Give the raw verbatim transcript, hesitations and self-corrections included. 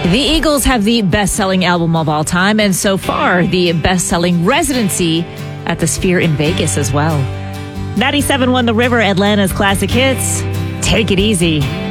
The Eagles have the best-selling album of all time, and so far, the best-selling residency at the Sphere in Vegas as well. ninety-seven point one The River, Atlanta's classic hits. Take it easy.